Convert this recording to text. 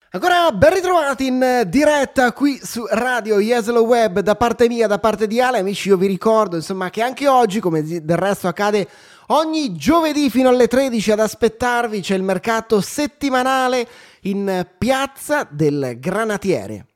Ancora ben ritrovati in diretta qui su Radio Jesolo Web da parte mia, da parte di Ale. Amici, io vi ricordo insomma che anche oggi, come del resto accade ogni giovedì fino alle 13 ad aspettarvi, c'è il mercato settimanale in Piazza del Granatiere.